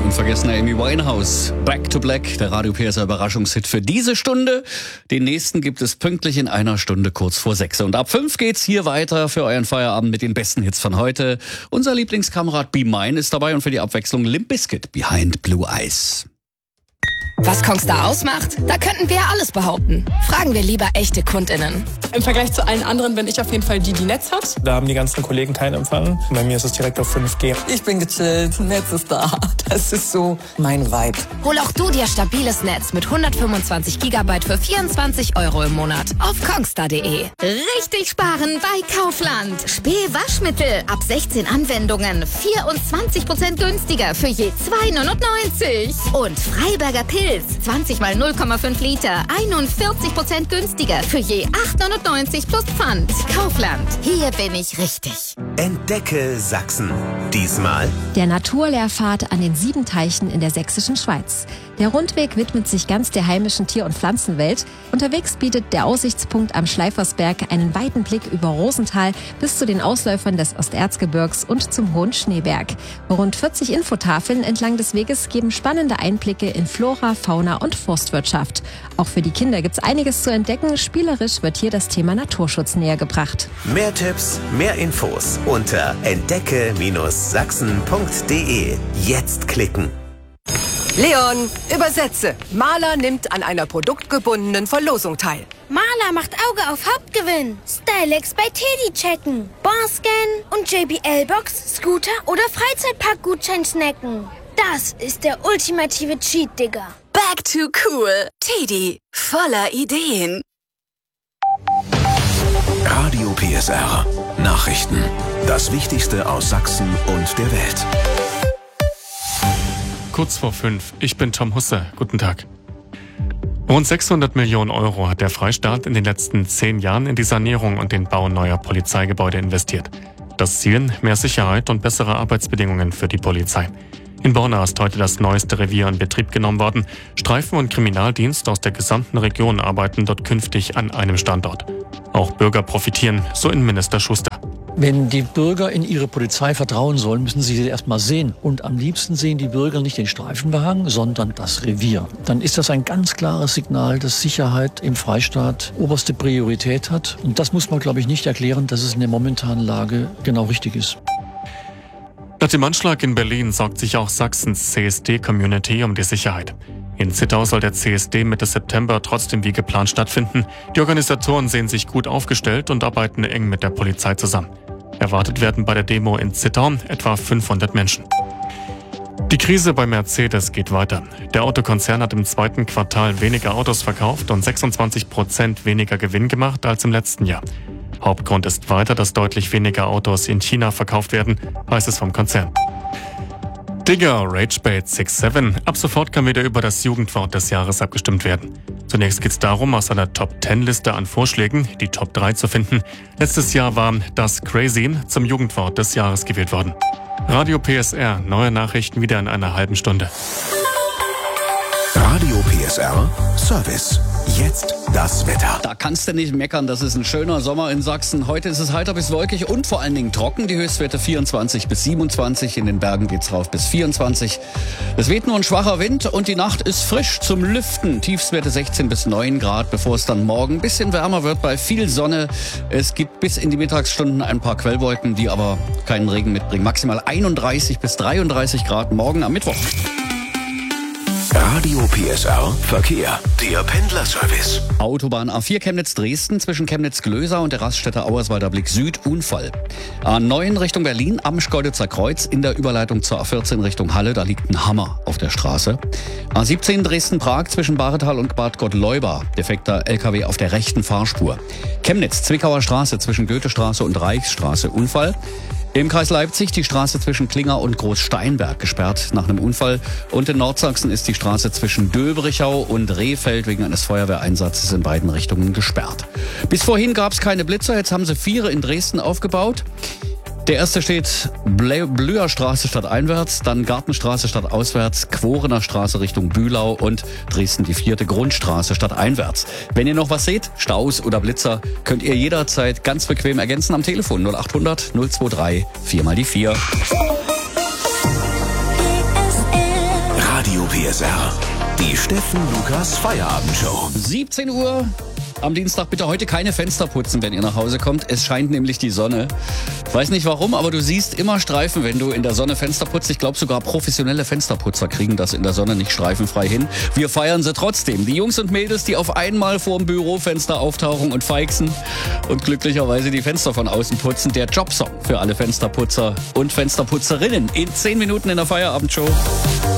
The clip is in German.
unvergessener Amy Winehouse. Back to Black, der Radio PSR Überraschungshit für diese Stunde. Den nächsten gibt es pünktlich in einer Stunde kurz vor 6. Und ab 5 geht's hier weiter für euren Feierabend mit den besten Hits von heute. Unser Lieblingskamerad Be Mine ist dabei und für die Abwechslung Limp Bizkit, Behind Blue Eyes. Was Kongstar ausmacht? Da könnten wir alles behaupten. Fragen wir lieber echte KundInnen. Im Vergleich zu allen anderen bin ich auf jeden Fall die Netz hat. Da haben die ganzen Kollegen keinen Empfang. Bei mir ist es direkt auf 5G. Ich bin gechillt, Netz ist da. Das ist so mein Vibe. Hol auch du dir stabiles Netz mit 125 GB für 24 € im Monat auf kongstar.de. Richtig sparen bei Kaufland. Spee-Waschmittel ab 16 Anwendungen 24% günstiger für je 2,99 €. Und Freiberger Pilz 20 mal 0,5 Liter 41% günstiger für je 8,99 € plus Pfand. Kaufland, hier bin ich richtig. Entdecke Sachsen. Diesmal der Naturlehrpfad an den 7 Teichen in der sächsischen Schweiz. Der Rundweg widmet sich ganz der heimischen Tier- und Pflanzenwelt. Unterwegs bietet der Aussichtspunkt am Schleifersberg einen weiten Blick über Rosental bis zu den Ausläufern des Osterzgebirgs und zum Hohen Schneeberg. Rund 40 Infotafeln entlang des Weges geben spannende Einblicke in Flora, Fauna und Forstwirtschaft. Auch für die Kinder gibt's einiges zu entdecken. Spielerisch wird hier das Thema Naturschutz näher gebracht. mehr Tipps, mehr Infos unter entdecke-sachsen.de. Jetzt klicken. Leon, übersetze. Maler nimmt an einer produktgebundenen Verlosung teil. Maler macht Auge auf Hauptgewinn. Stylex bei Teddy checken. Barscan und JBL-Box, Scooter oder Freizeitpark-Gutschein snacken. Das ist der ultimative Cheat, Digga. Back to cool. Teddy, voller Ideen. Radio PSR. Nachrichten. Das Wichtigste aus Sachsen und der Welt. Kurz vor 5. Ich bin Tom Husse. Guten Tag. Rund 600 Millionen € hat der Freistaat in den letzten 10 Jahren in die Sanierung und den Bau neuer Polizeigebäude investiert. Das Ziel: mehr Sicherheit und bessere Arbeitsbedingungen für die Polizei. In Borna ist heute das neueste Revier in Betrieb genommen worden. Streifen- und Kriminaldienst aus der gesamten Region arbeiten dort künftig an einem Standort. Auch Bürger profitieren, so Innenminister Schuster. Wenn die Bürger in ihre Polizei vertrauen sollen, müssen sie erst mal sehen. Und am liebsten sehen die Bürger nicht den Streifenwagen, sondern das Revier. Dann ist das ein ganz klares Signal, dass Sicherheit im Freistaat oberste Priorität hat. Und das muss man, glaube ich, nicht erklären, dass es in der momentanen Lage genau richtig ist. Nach dem Anschlag in Berlin sorgt sich auch Sachsens CSD-Community um die Sicherheit. In Zittau soll der CSD Mitte September trotzdem wie geplant stattfinden. Die Organisatoren sehen sich gut aufgestellt und arbeiten eng mit der Polizei zusammen. Erwartet werden bei der Demo in Zittau etwa 500 Menschen. Die Krise bei Mercedes geht weiter. Der Autokonzern hat im 2. Quartal weniger Autos verkauft und 26% weniger Gewinn gemacht als im letzten Jahr. Hauptgrund ist weiter, dass deutlich weniger Autos in China verkauft werden, heißt es vom Konzern. Digger Ragebait 67. Ab sofort kann wieder über das Jugendwort des Jahres abgestimmt werden. Zunächst geht es darum, aus einer Top-10-Liste an Vorschlägen die Top 3 zu finden. Letztes Jahr war das Crazy zum Jugendwort des Jahres gewählt worden. Radio PSR, neue Nachrichten wieder in einer halben Stunde. Radio PSR Service. Jetzt das Wetter. Da kannst du nicht meckern, das ist ein schöner Sommer in Sachsen. Heute ist es heiter bis wolkig und vor allen Dingen trocken. Die Höchstwerte 24 bis 27, in den Bergen geht's rauf bis 24. Es weht nur ein schwacher Wind und die Nacht ist frisch zum Lüften. Tiefstwerte 16 bis 9 Grad, bevor es dann morgen ein bisschen wärmer wird bei viel Sonne. Es gibt bis in die Mittagsstunden ein paar Quellwolken, die aber keinen Regen mitbringen. Maximal 31 bis 33 Grad morgen am Mittwoch. Radio PSR Verkehr. Der Pendlerservice. Autobahn A4 Chemnitz-Dresden zwischen Chemnitz-Glöser und der Raststätte Auerswalder Blick Süd Unfall. A9 Richtung Berlin am Schkeuditzer Kreuz in der Überleitung zur A14 Richtung Halle, da liegt ein Hammer auf der Straße. A17 Dresden-Prag zwischen Baretal und Bad Gottleuba. Defekter LKW auf der rechten Fahrspur. Chemnitz Zwickauer Straße zwischen Goethestraße und Reichsstraße Unfall. Im Kreis Leipzig die Straße zwischen Klinger und Großsteinberg gesperrt nach einem Unfall. Und in Nordsachsen ist die Straße zwischen Döberichau und Rehfeld wegen eines Feuerwehreinsatzes in beiden Richtungen gesperrt. Bis vorhin gab es keine Blitzer, jetzt haben sie 4 in Dresden aufgebaut. Der erste steht Blüherstraße stadteinwärts, dann Gartenstraße stadtauswärts, Quorener Straße Richtung Bühlau und Dresden die 4. Grundstraße stadteinwärts. Wenn ihr noch was seht, Staus oder Blitzer, könnt ihr jederzeit ganz bequem ergänzen am Telefon 0800 023 4 mal die 4. DSR. Die Steffen Lukas Feierabendshow. 17 Uhr. Am Dienstag bitte heute keine Fenster putzen, wenn ihr nach Hause kommt. Es scheint nämlich die Sonne. Ich weiß nicht warum, aber du siehst immer Streifen, wenn du in der Sonne Fenster putzt. Ich glaube, sogar professionelle Fensterputzer kriegen das in der Sonne nicht streifenfrei hin. Wir feiern sie trotzdem. Die Jungs und Mädels, die auf einmal vorm Bürofenster auftauchen und feixen und glücklicherweise die Fenster von außen putzen. Der Jobsong für alle Fensterputzer und Fensterputzerinnen in 10 Minuten in der Feierabendshow.